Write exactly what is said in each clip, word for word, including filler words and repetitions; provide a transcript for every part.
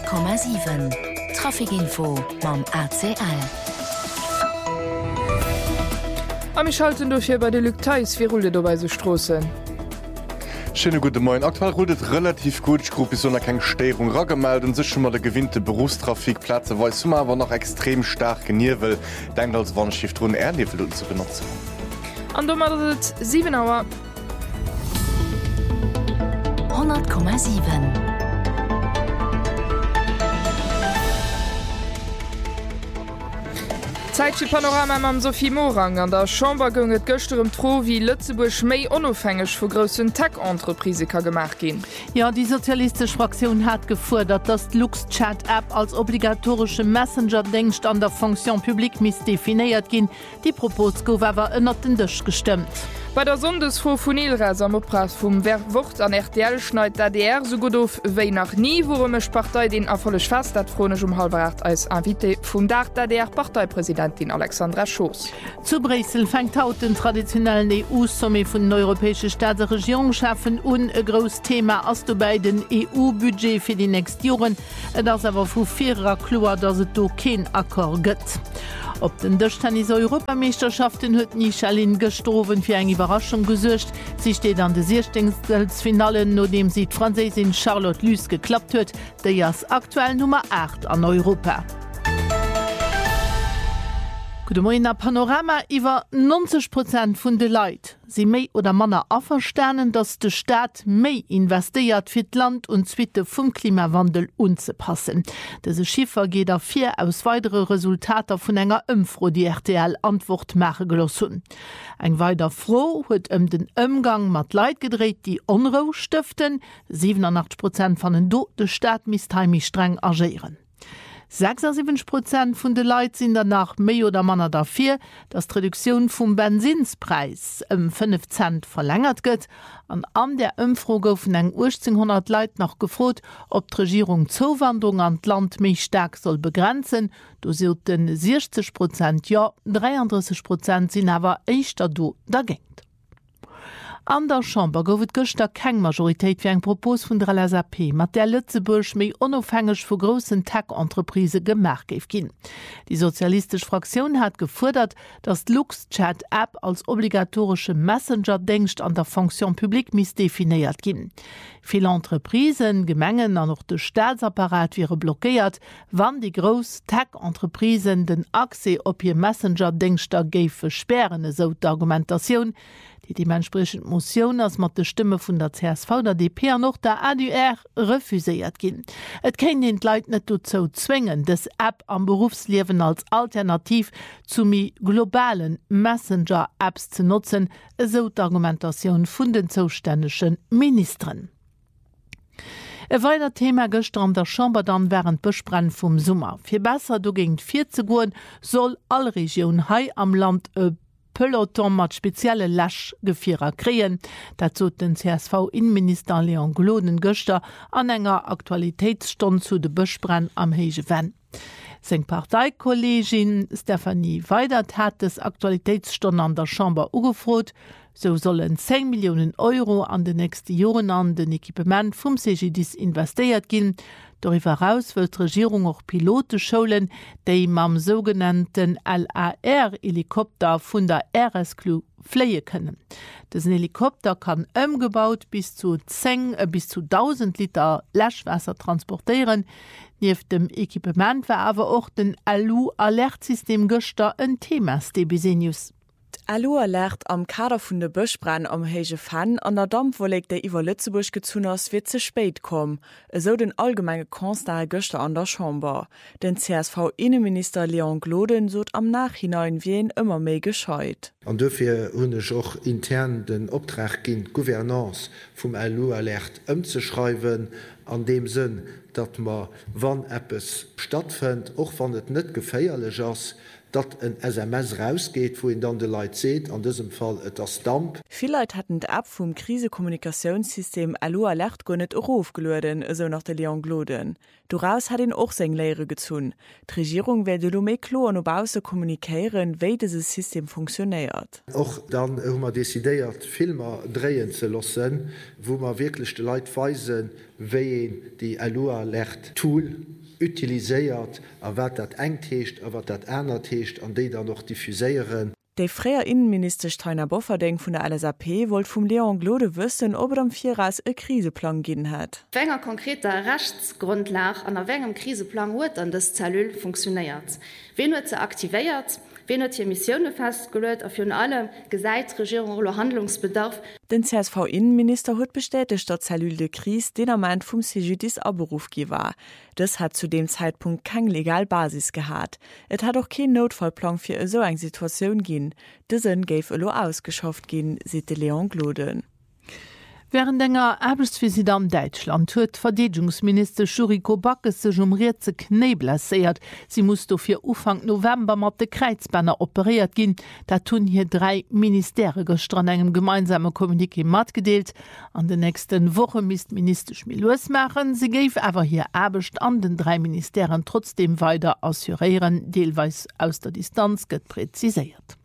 hundert Komma sieben Trafikinfo mam A C L. Am ich schalten durch hier bei de Lükteis wie rulle dabei se Strossen. Schöne gute Morgen. Aktuell rudet relativ gut. Ich glaube, so keine Störung rangemeldet und sich schon mal der gewinnte Berufstrafikplätze, weil es aber noch extrem stark geniert will, denkt als Warnschiff drin Erdnevel zu benutzen. Und dann mal sieben Uhr. hundert Komma sieben Zeitsche Panorama mam Sophie Morang an der Chamber gonget gëchterem tro wie Lützeburg méi onofhängig vu grossen Tech-Entreprise ka gemacht gin. Ja, die sozialistische Fraktion hat gefordert, dass die Lux-Chat-App als obligatorische Messenger-Dingst an der Funktion publik miss definiert gin. Die Propos gouf awer ënner den Dëch gestimmt. Bei der Sondesfro vun Ilreis am Opras vum Werwucht an R T L schneit der D R so gut of wéi nach nie, worumech Partei den erfollech fast dat fronech um halbrecht als Invité vum Dach der D R Parteipräsidentin Alexandra Schoß. Zu Bresel fängt haut den traditionellen E U-Somme vun den europäesche Staatsregierung schaffen un e gros Thema ass du bei den E U-Budget fir die nächst Joren, dats awer vu vierer Kloer, dat se do kein Akkor gëtt. Op den Dëchtennis Europameisterschaften huet Nichalin gestrowen fir eng Überraschung gesuercht. Sie steht an de Sechzehntelfinalen, no dem sie Französin Charlotte Lys geklappt huet, déi as aktuell Nummer acht an Europa. Gute Morgen, Panorama iwwer neunzig Prozent vun de Leiit si méi oder Manner afersternen, dats de Staat méi investiert fir d Land und Zwitte vum Klimawandel unzepassen. Dese Schiffer geht a vier aus weitere Resultater vun enger Ömfro die R T L Antwort mache gelos hun. Eg weiter froh huet ëm den Ömgang mat Leiit gedreht, die Onro stiften, siebenundachtzig Prozent van den Do de Staat mistheimi streng agieren. sechsundsiebzig Prozent vun de Leiit sind danach méi oder Manner dafir, dass die Reduktion vum Benzinspreis um fünf Cent verlängert gëtt. An an der Ömfro goufen eng achtzehnhundert Leiit noch gefrot, ob die Regierung Zuwanderung an d Land méi stark soll begrenzen. Du sielten sechzig Prozent ja, dreiunddreißig Prozent sind awer eichter do dagegen. An der Chamber goufet gëchter keng Majoritéit fir eng Propos vun der L S A P, mat der Lützeburg méi onofhängeg vu grossen Tech-Entreprise gemerk geif ginn. Die sozialistische Fraktion hat gefordert, dass d Lux-Chat-App als obligatorische Messenger-Dingst an der Funktion publik miss definiert ginn. Viele Entreprisen, Gemengen an noch de Staatsapparat wäre blockiert, wann die Gros Tech-Entreprisen den Akse op ihr Messenger-Dingster geif versperren, so die Argumentation. Die dementsprechend Motion als mat de Stimme vun der C S V der D P noch der A D R refuséiert ginn. Et ken den Leiit net zo zwingen, des App am Berufsliewen als Alternativ zu mi globalen Messenger-Apps zu nutzen, so d'Argumentation vun den zoustännischen Ministern. E weiter Thema gestern an der Chamber dann während Besprenn vum Summer. Fi besser du gegen vierzig Uhr soll all Region hai am Land e Peloton mat spezielle Laschgefierer kreen, dazu den C S V-Innenminister Leon Gloden Göster an enger Aktualitätsstunde zu de Besprenn am Hege Venn. Seng Parteikollegin Stephanie Weidert hat des Aktualitätsstunde an der Chamber ugefrot, so sollen zehn Millionen Euro an de nächste Joren an den Equipement vum C G D I S investiert gin. Darüber heraus will die Regierung auch Pilote schulen, die mam sogenannten L A R-Helikopter von der R S Q fliegen können. Diesen Helikopter kann umgebaut bis zu zehn bis zu tausend Liter Löschwasser transportieren. Neben dem Equipment war aber auch den Alu-Alertsystem gestern ein Thema, Stebisenius. Alu-Alert am Kader vun de Böschbrenn am Hege Venn an der Dampfwolleg der iwwer Lützeburg gezun ass wird ze spät kom. So den allgemeine Konstat Göster an der Chamber. Den C S V-Innenminister Leon Gloden sot am Nachhinein wien immer méi gescheut. An dofir hunnech och intern den Optrag gin Gouvernance vum Alu-Alert ëmzeschreiwen, an dem Sinn, dat ma wann Appes stattfind, och wann et net geféierlech ass, dat ein S M S rausgeht, wo in dann de Leiit seht, an diesem Fall et das Damp. Vielleicht hatten d App vum Krisekommunikationssystem Allo Alert go net aufgelöden, so nach der Leon Gloden. Daraus hat den auch seg Lehre gezun. Die Regierung werde lo méi klo an opbause kommunikieren, wie dieses System funktioniert. Auch dann haben wir desideiert, Filme drehen zu lassen, wo man wirklich die Leute weisen, wie die Allo Alert Tool utiliséiert, a wat dat eng techt, a wat dat Äner techt, an déi dann noch diffuséieren. Der freier Innenminister Steiner Bofferdeng von der L S A P wollte vom Leon Glode wissen, ob er am Vierras einen Kriseplan gegeben hat. Wenn ein konkreter Rechtsgrundlage an einem Kriseplan hat, dann das Zellul funktioniert. Wen wird sie aktiviert? Wen hat hier Missionen festgelegt? Auf jeden Fall gesagt, Regierung oder Handlungsbedarf. Den C S V-Innenminister hat bestätigt, dass Zellul de Krise den er meint vom Sejudis Aberuf war. Das hat zu dem Zeitpunkt keine Legalbasis gehabt. Es hat auch keinen Notfallplan für so eine Situation gegeben. Diesen gave Elo ausgeschafft gehen, sieht Leon Gloden. Während enger Erbesvisit an Deutschland huet Verteidigungsminister Schuriko Backes sech um Rize Knee blessiert. Sie muss do fir Ufang November mat de Kreizbanner operiert ginn. Da tun hier drei Ministere gestern engem gemeinsame Kommuniké matgedeelt. An den nächsten Woche misst Minister Schmilos machen. Sie geif awer hier erbecht an den drei Ministeren trotzdem weiter assurieren, deelweis aus der Distanz gëtt präzisiert.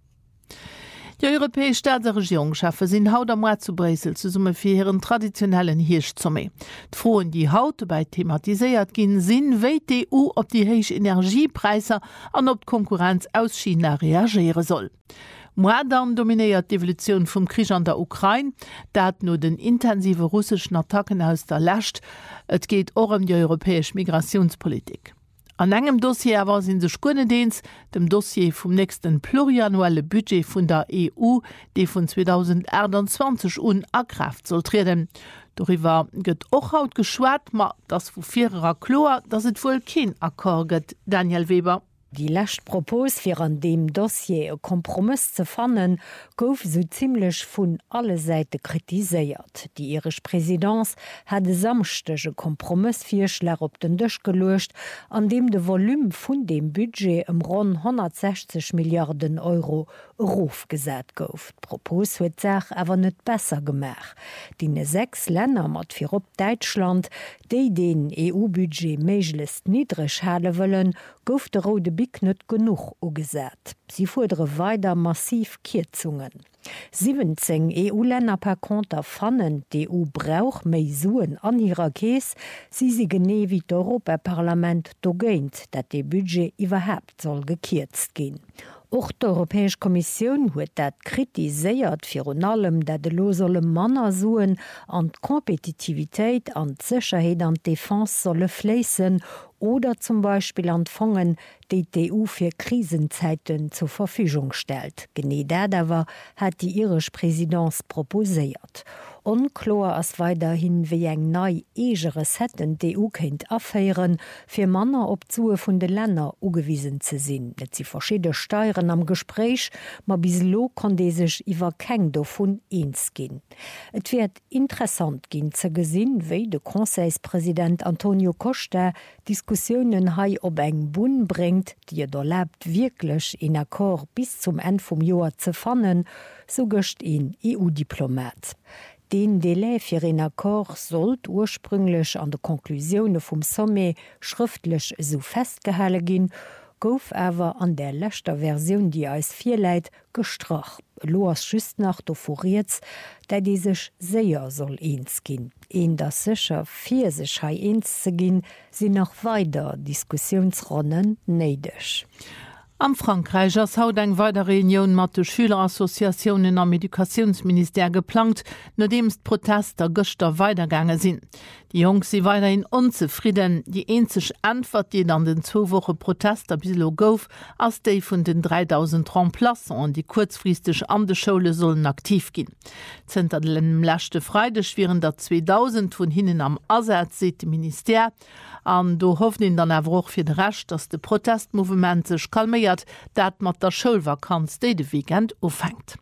Die europäische Staatsregierungschefe sind haut am Rat zu Bresel zu Summe für ihren traditionellen Hirschzomme. Die Frauen, die haut dabei thematisiert gehen, sind, wie die E U ob die hohen Energiepreise und ob die Konkurrenz aus China reagieren soll. Mordan dominiert die Evolution vom Krieg an der Ukraine, dat nur den intensiven russischen Attacken aus der Last. Es geht auch um die europäische Migrationspolitik. An engem Dossier war sind sech Gunnedeens, dem Dossier vom nächsten pluriannuelle Budget vun der E U, die von zweitausendeinundzwanzig un erkraft soll treten. Darüber gëtt och haut geschwert, ma das vu vierer Chlor, dass et wohl kein Akkord gëtt. Daniel Weber. Die lächt Propos fir an dem Dossier e Kompromiss ze fannen, gouf so ziemlich vun alle Seite kritiséiert. Die irisch Präsidentz hat de samstege Kompromissvierschlag op den Dëch gelöscht, an dem de Volum vun dem Budget em rund hundertsechzig Milliarden Euro Ruf gesät gouf. Propos huet sech awer net besser gemach. Die sechs Länder mat fir op Deutschland, déi den E U-Budget méiglist niedrig hale wëllen, gouf de Rode Big net genug ugesät. Sie fordere weiter massiv Kürzungen. siebzehn E U-Länder per Konter fannen, die E U brauch méi Suen an ihrer Käes, sie sie gene wie d'Europaparlament do geint, dat de Budget überhaupt soll gekürzt gehen. Auch die Europäische Kommission huet dat kritiséiert fir an allem, dat de lo solle Manner suen an Kompetitivitéit an Sicherheit an Defense solle flessen oder zum Beispiel empfangen, die die E U für Krisenzeiten zur Verfügung stellt. Gene dat awer hat die irisch Präsidentz proposiert. Unklar as weiterhin wie eng nei egeres hätten die E U kennt afeieren, fir Manner op Zue vun de Länder ugewiesen ze sinn. Net sie verschiedene Steuern am Gespräch, ma bis lo kann de sech iwwer keng davon eens gin. Et wird interessant gin ze gesinn, wéi de Conseilspräsident Antonio Costa Diskussionen hai op eng Bun bringt, die er erlaubt wirklich in Akkord bis zum Ende vom Jahr zu fannen, so göscht ihn E U-Diplomat. Den Delay für den Akkord sollt ursprünglich an der Konklusion vom Sommet schriftlich so festgehalten gehen, gouf aber an der letzter Version, die als vier Leid gestracht. Loas schüst nach doforiert, dat die sich sehr soll eins gehen. In der sicher vier sich eins zu gehen, sind noch weiter Diskussionsrunden neidisch. Am Frankreich ass haut eng weiter Reunion mat de Schülerassoziationen am Edukationsminister geplant, nodems d' Protester Göster weitergange sinn. Die Jungs sie weiterhin unzufrieden. Die einzig Antwort, die an den zwei Wochen Protester bislo gouf, als die von den dreitausend Remplaçants, die kurzfristig an der Schule sollen aktiv gehen. Zenter dem letzten Freitag wären da zweitausend von hinnen am Ersatz, sieht das Minister. Und da hoffen ihn dann auch für den Rest, dass das Protestmovement sich kalmiert, dat mat der Schulvakanz die de Weekend aufhängt.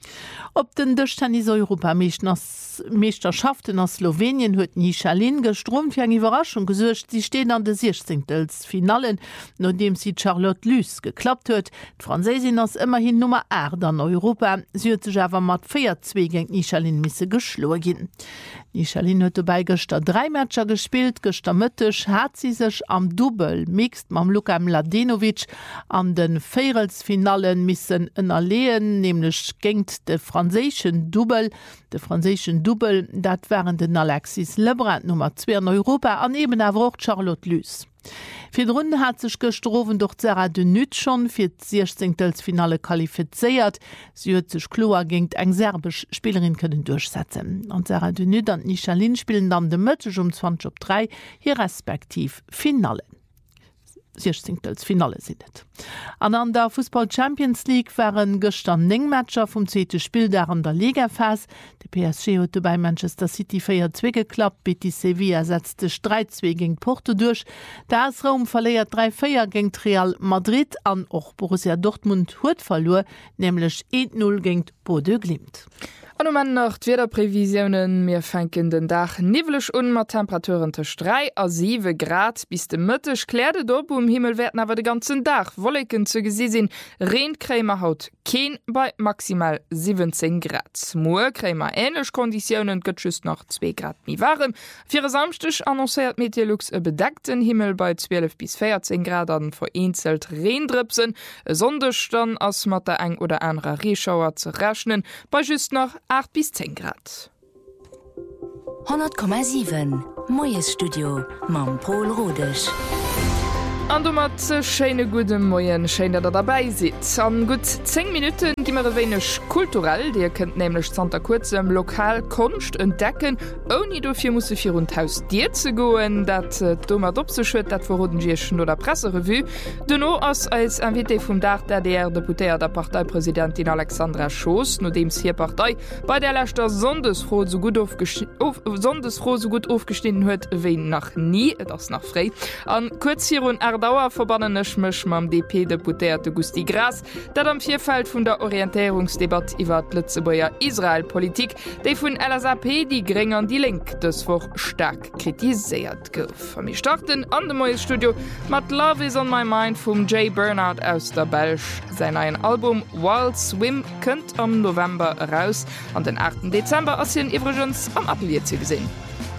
Op den Dëchtennis Europameisterschaften aus Slowenien huet Michalin gestromt fir eng Überraschung gesuercht, sie stehen an de sechzehntels Finalen, no dem sie Charlotte Lys geklappt huet. D'Franzésin ass immerhin Nummer acht an Europa, sie huet sech awer mat vier zwei gegen Michalin misse geschlo gin. Michalin huet dabei gester drei Matscher gespielt, gester Mëttech hat sie sech am Double mixt mam Luka Mladenovic an den Féelsfinalen missen ënnerleen, nämlich géint de franzéschen Double, de franzéschen Double, dat waren den Alexis Lebrun Nummer zwei an Europa aneben awer auch Charlotte Lys. Fi Runde hat sech gestroven durch Sarah Denut schon fir sechzehntelsfinale qualifiziert. Sie huet sech Kloa géint eng serbisch Spielerin können durchsetzen. An Sarah Denut an Michalin spielen dann de Mëttech um zwanzig op drei hier respektiv Finale. Finale sinnet. An an der Fußball Champions League waren gestern Nengmatscher vum zweite Spiel der an der Ligafas. De P S G huet bei Manchester City vier zwei geklappt, Betis Sevilla setzte drei zwei gegen Porto durch. Der AS Rom verleiert drei vier gegen Real Madrid an och Borussia Dortmund huet verlor, nämlich eins null gegen Bodø Glimt. An man nach Wetterprävisionen mir fenken den Dach nivelech un mat Temperaturen tech drei a sieben Grad bis de Mëttech klärde do um Himmel werden awer de ganzen Dach Wolleken zu gesi sinn Reenkrämer haut Keen bei maximal siebzehn Grad. Moorkrämer ähnlich Konditionen gëtt just noch zwei Grad mi warm. Fire samstech annonciert Meteorlux e bedeckten Himmel bei zwölf bis vierzehn Grad an vereinzelt Reendripsen. Sondech dann ass mat der eng oder anrer Reschauer ze rechnen bei just noch acht bis zehn Grad. hundert Komma sieben Moes Studio Mam Paul Rodech. An du mat ze schene gute Moien schein dat er dabei sit. An gut zehn Minuten gimmer wenigch kulturell, Dir könnt nämlich Santa kurzem lokal Kunst entdecken, oni dofir muss fir rund Haus Dir ze goen, dat äh, dummer dopseschwt, dat vorrodenschen oder Presserevu. Denno ass als Invité vum Dach der der Deputéer der Parteipräsidentin Alexandra Schoos, no dems hier Partei bei der Lächter sondesfroh so gut auf, sondesfroh so gut aufgestehen huet, wen nach nie, das nach frei. An kurz hier und Dauer verbannenech mech mam D P-Deputéierte Gusti Gras, dat am Vierfeld vun der Orientierungsdebatte iwwer d Lützebauer Israelpolitik, déi vun L S A P die Gring an die Link deswoch stark kritiséiert gouf. Am mi starten an dem Moes Studio mat Love is on my mind vum Jay Bernard aus der Belsch. Sein ein Album Wild Swim kënnt am November raus, an den achten Dezember ass hien iwregens am Atelier ze gesinn.